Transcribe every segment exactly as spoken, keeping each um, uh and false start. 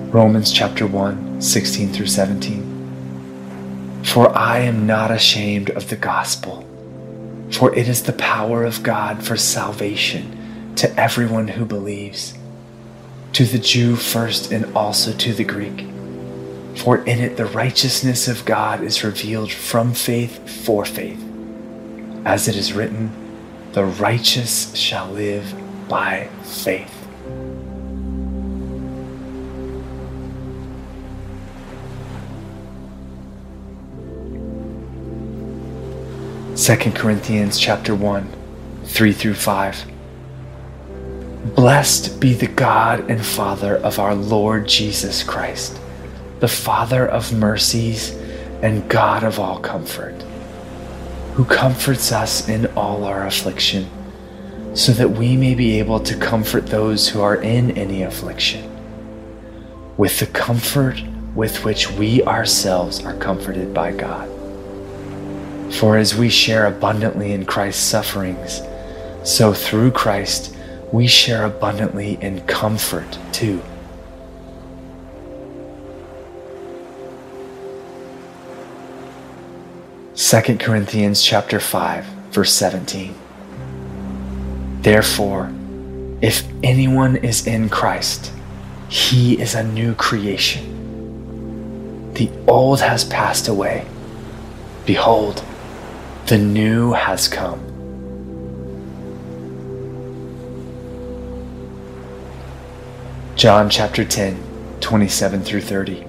Romans chapter one, sixteen through seventeen. For I am not ashamed of the gospel, for it is the power of God for salvation to everyone who believes, to the Jew first and also to the Greek. For in it the righteousness of God is revealed from faith for faith. As it is written, the righteous shall live by faith. Second Corinthians chapter one, three through five. Blessed be the God and Father of our Lord Jesus Christ, the Father of mercies and God of all comfort, who comforts us in all our affliction, so that we may be able to comfort those who are in any affliction, with the comfort with which we ourselves are comforted by God. For as we share abundantly in Christ's sufferings, so through Christ we share abundantly in comfort too. Second Corinthians chapter five, verse seventeen. Therefore, if anyone is in Christ, he is a new creation. The old has passed away. Behold, the new has come. John chapter ten, twenty-seven through thirty.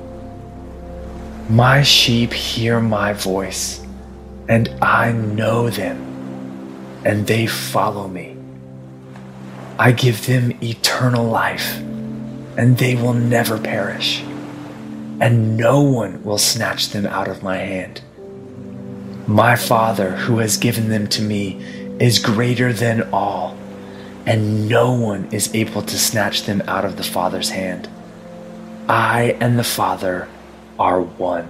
My sheep hear my voice, and I know them, and they follow me. I give them eternal life, and they will never perish, and no one will snatch them out of my hand. My Father, who has given them to me, is greater than all, and no one is able to snatch them out of the Father's hand. I and the Father are one.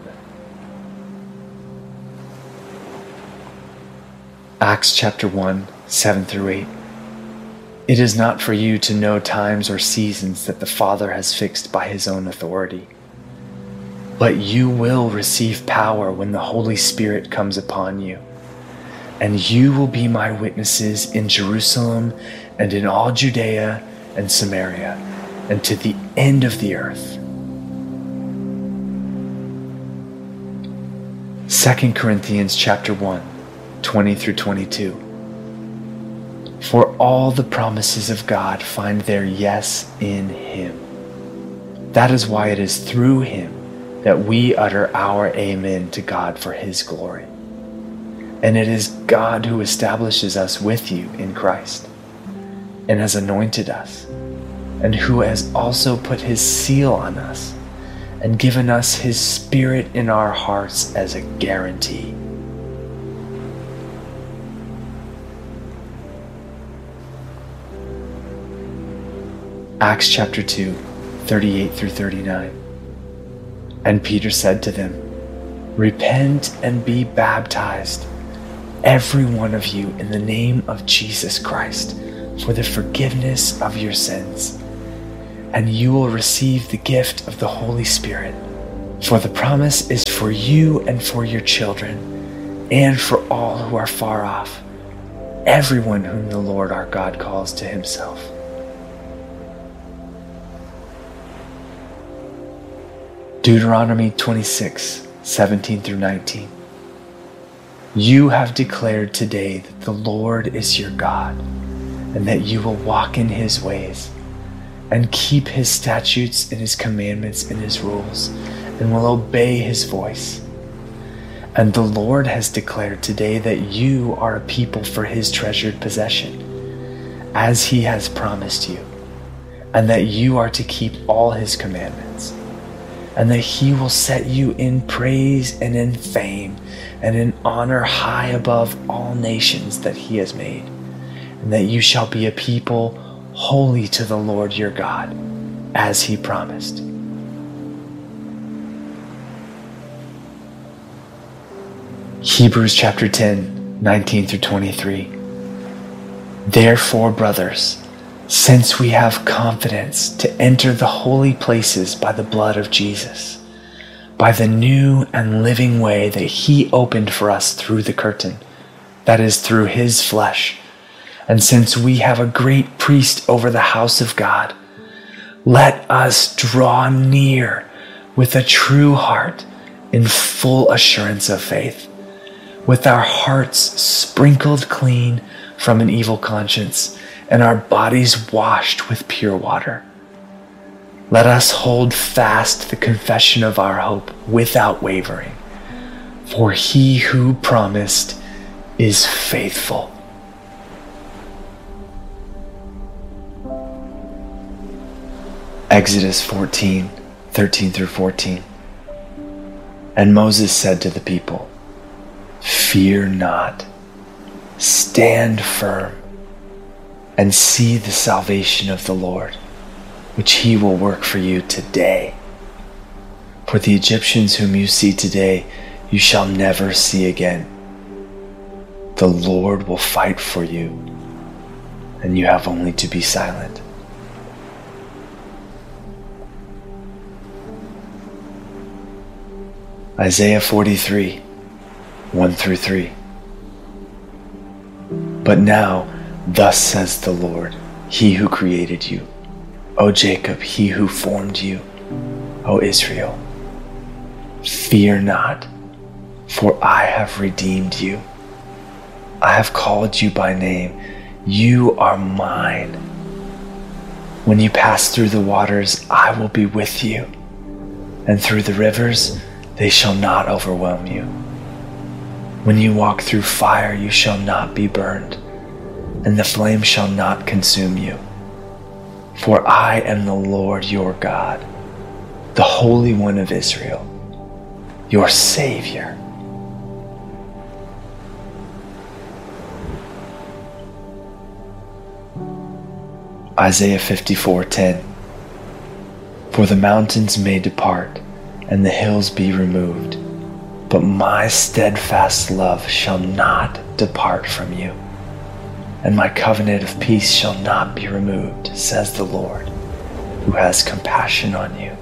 Acts chapter one, seven through eight. It is not for you to know times or seasons that the Father has fixed by his own authority. But you will receive power when the Holy Spirit comes upon you, and you will be my witnesses in Jerusalem and in all Judea and Samaria and to the end of the earth. Second Corinthians chapter one, twenty through twenty-two. For all the promises of God find their yes in him. That is why it is through him that we utter our amen to God for his glory. And it is God who establishes us with you in Christ, and has anointed us, and who has also put his seal on us, and given us his Spirit in our hearts as a guarantee. Acts chapter two, thirty-eight through thirty-nine. And Peter said to them, Repent and be baptized, every one of you, in the name of Jesus Christ, for the forgiveness of your sins, and you will receive the gift of the Holy Spirit. For the promise is for you and for your children, and for all who are far off, everyone whom the Lord our God calls to himself. Deuteronomy twenty-six, seventeen through nineteen. You have declared today that the Lord is your God, and that you will walk in his ways, and keep his statutes and his commandments and his rules, and will obey his voice. And the Lord has declared today that you are a people for his treasured possession, as he has promised you, and that you are to keep all his commandments, and that he will set you in praise and in fame and in honor high above all nations that he has made, and that you shall be a people holy to the Lord your God, as he promised. Hebrews chapter ten, nineteen through twenty-three. Therefore, brothers, Since we have confidence to enter the holy places by the blood of Jesus, by the new and living way that he opened for us through the curtain, that is, through his flesh, and since we have a great priest over the house of God, let us draw near with a true heart in full assurance of faith, with our hearts sprinkled clean from an evil conscience and our bodies washed with pure water. Let us hold fast the confession of our hope without wavering, for he who promised is faithful. Exodus fourteen, thirteen through fourteen. And Moses said to the people, "Fear not, stand firm, and see the salvation of the Lord, which he will work for you today. For the Egyptians whom you see today, you shall never see again. The Lord will fight for you, and you have only to be silent." Isaiah forty-three, one through three. But now, thus says the Lord, he who created you, O Jacob, he who formed you, O Israel. Fear not, for I have redeemed you. I have called you by name. You are mine. When you pass through the waters, I will be with you, and through the rivers, they shall not overwhelm you. When you walk through fire, you shall not be burned, and the flame shall not consume you. For I am the Lord your God, the Holy One of Israel, your Savior. Isaiah fifty-four ten. For the mountains may depart, and the hills be removed, but my steadfast love shall not depart from you, and my covenant of peace shall not be removed, says the Lord, who has compassion on you.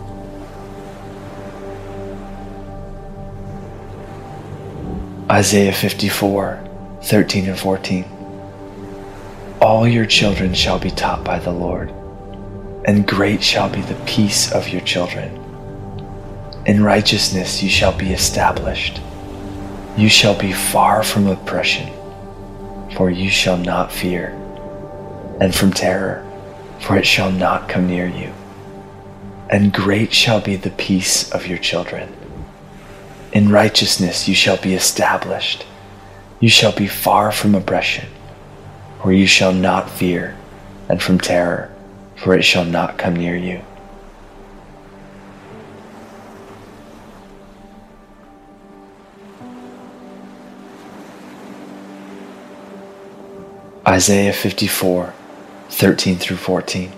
Isaiah fifty-four, thirteen and fourteen. All your children shall be taught by the Lord, and great shall be the peace of your children. In righteousness you shall be established. You shall be far from oppression, for you shall not fear, and from terror, for it shall not come near you. And great shall be the peace of your children. In righteousness you shall be established. You shall be far from oppression, for you shall not fear, and from terror, for it shall not come near you. Isaiah fifty-four, thirteen through fourteen.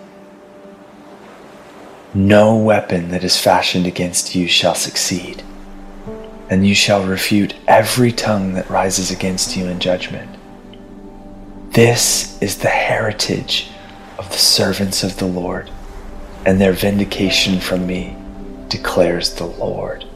No weapon that is fashioned against you shall succeed, and you shall refute every tongue that rises against you in judgment. This is the heritage of the servants of the Lord, and their vindication from me, declares the Lord.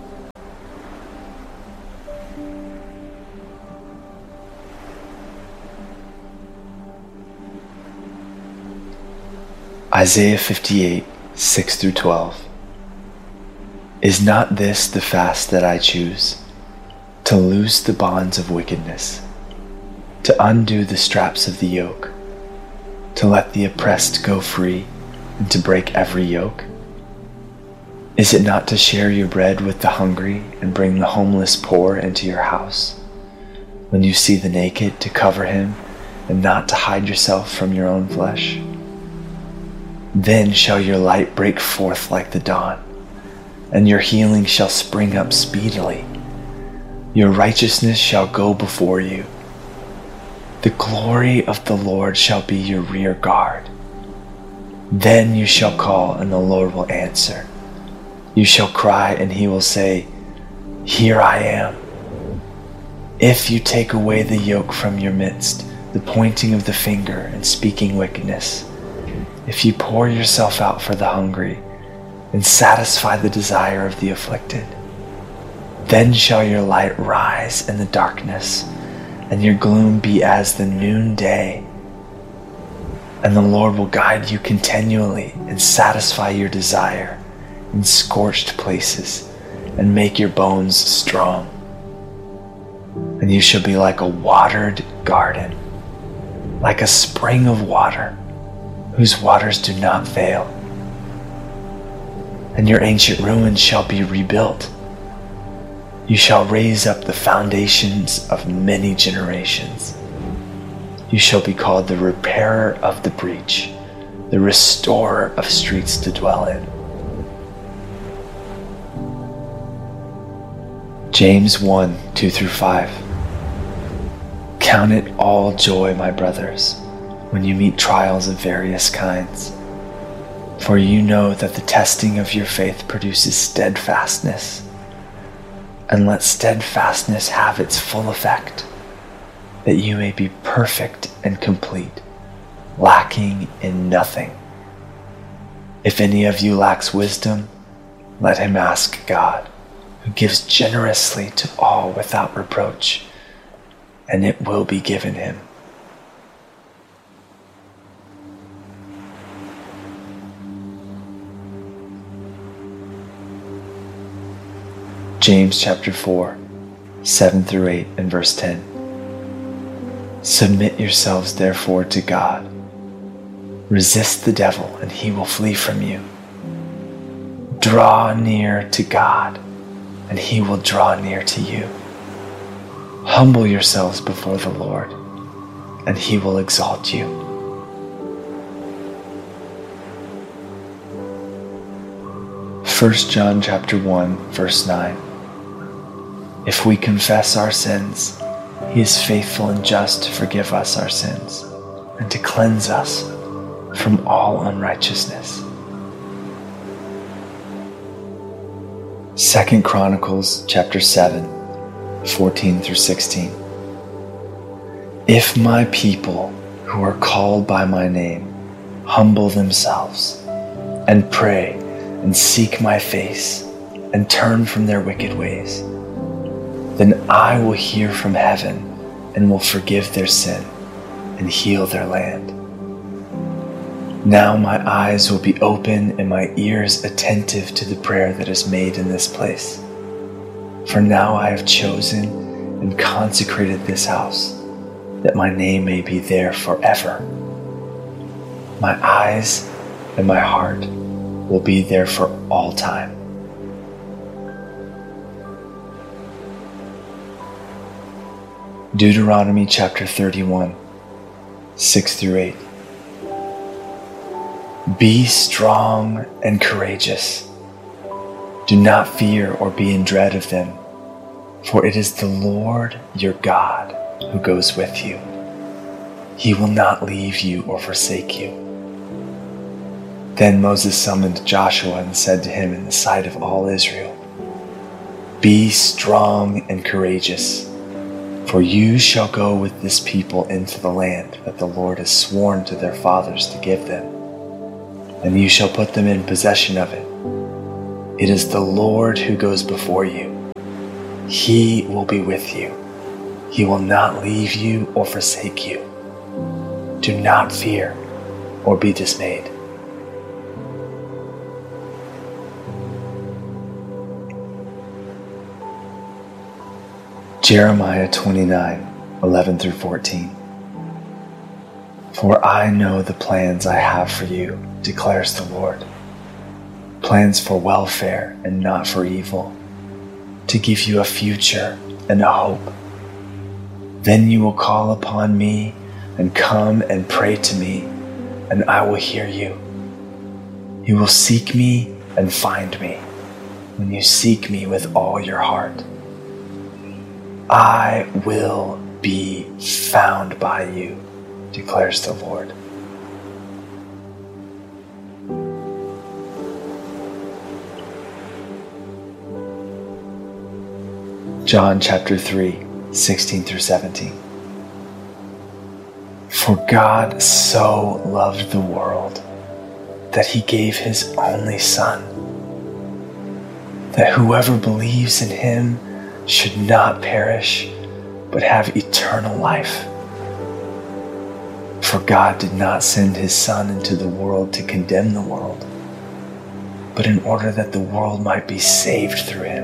Isaiah fifty-eight, six through twelve. Is not this the fast that I choose? To loose the bonds of wickedness, to undo the straps of the yoke, to let the oppressed go free, and to break every yoke? Is it not to share your bread with the hungry and bring the homeless poor into your house? When you see the naked, to cover him and not to hide yourself from your own flesh? Then shall your light break forth like the dawn, and your healing shall spring up speedily. Your righteousness shall go before you. The glory of the Lord shall be your rear guard. Then you shall call, and the Lord will answer. You shall cry, and he will say, Here I am. If you take away the yoke from your midst, the pointing of the finger and speaking wickedness, if you pour yourself out for the hungry and satisfy the desire of the afflicted, then shall your light rise in the darkness, and your gloom be as the noonday. And the Lord will guide you continually and satisfy your desire in scorched places and make your bones strong. And you shall be like a watered garden, like a spring of water, whose waters do not fail. And your ancient ruins shall be rebuilt. You shall raise up the foundations of many generations. You shall be called the repairer of the breach, the restorer of streets to dwell in. James one, two through five. Count it all joy, my brothers, when you meet trials of various kinds. For you know that the testing of your faith produces steadfastness. And let steadfastness have its full effect, that you may be perfect and complete, lacking in nothing. If any of you lacks wisdom, let him ask God, who gives generously to all without reproach, and it will be given him. James chapter four, seven through eight and verse ten. Submit yourselves therefore to God. Resist the devil and he will flee from you. Draw near to God and he will draw near to you. Humble yourselves before the Lord and he will exalt you. First John chapter one verse nine. If we confess our sins, he is faithful and just to forgive us our sins and to cleanse us from all unrighteousness. Second Chronicles chapter seven, fourteen through sixteen. If my people who are called by my name humble themselves and pray and seek my face and turn from their wicked ways, then I will hear from heaven and will forgive their sin and heal their land. Now my eyes will be open and my ears attentive to the prayer that is made in this place. For now I have chosen and consecrated this house, that my name may be there forever. My eyes and my heart will be there for all time. Deuteronomy chapter thirty-one, six through eight. Be strong and courageous. Do not fear or be in dread of them, for it is the Lord your God who goes with you. He will not leave you or forsake you. Then Moses summoned Joshua and said to him in the sight of all Israel, Be strong and courageous, for you shall go with this people into the land that the Lord has sworn to their fathers to give them, and you shall put them in possession of it. It is the Lord who goes before you. He will be with you. He will not leave you or forsake you. Do not fear or be dismayed. Jeremiah twenty-nine, eleven through fourteen. For I know the plans I have for you, declares the Lord. Plans for welfare and not for evil, to give you a future and a hope. Then you will call upon me and come and pray to me, and I will hear you. You will seek me and find me when you seek me with all your heart. I will be found by you, declares the Lord. John chapter three, sixteen through seventeen. For God so loved the world that he gave his only Son, that whoever believes in him should not perish, but have eternal life. For God did not send his Son into the world to condemn the world, but in order that the world might be saved through him.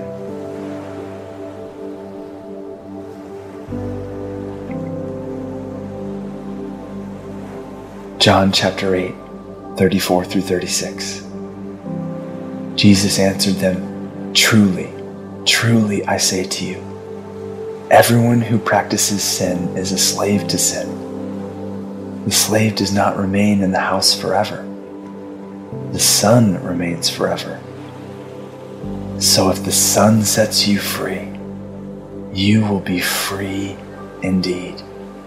John chapter eight, thirty-four through thirty-six. Jesus answered them, "Truly, truly I say to you, everyone who practices sin is a slave to sin. The slave does not remain in the house forever. The Son remains forever. So if the Son sets you free, you will be free indeed."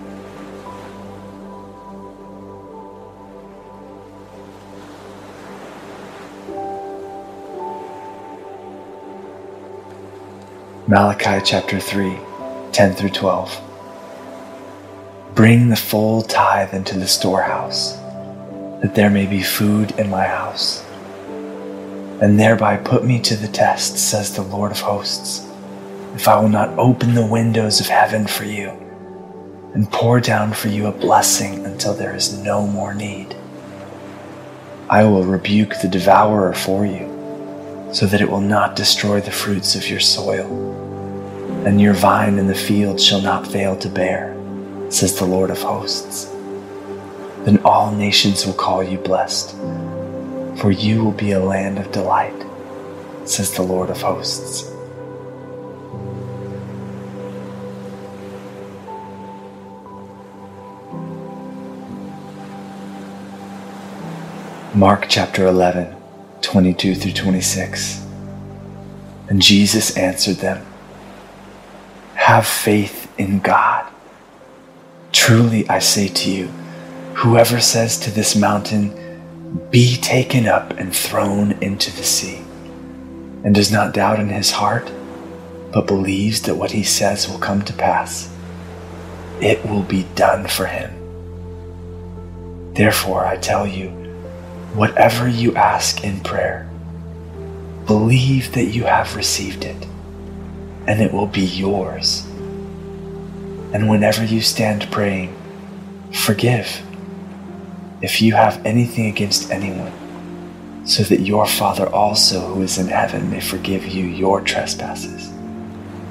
Malachi chapter three, ten through twelve. Bring the full tithe into the storehouse, that there may be food in my house, and thereby put me to the test, says the Lord of hosts, if I will not open the windows of heaven for you, and pour down for you a blessing until there is no more need. I will rebuke the devourer for you, so that it will not destroy the fruits of your soil, and your vine in the field shall not fail to bear, says the Lord of hosts. Then all nations will call you blessed, for you will be a land of delight, says the Lord of hosts. Mark chapter eleven, twenty-two through twenty-six. And Jesus answered them, "Have faith in God. Truly I say to you, whoever says to this mountain, 'Be taken up and thrown into the sea,' and does not doubt in his heart, but believes that what he says will come to pass, it will be done for him. Therefore I tell you, whatever you ask in prayer, believe that you have received it, and it will be yours. And whenever you stand praying, forgive if you have anything against anyone, so that your Father also who is in heaven may forgive you your trespasses.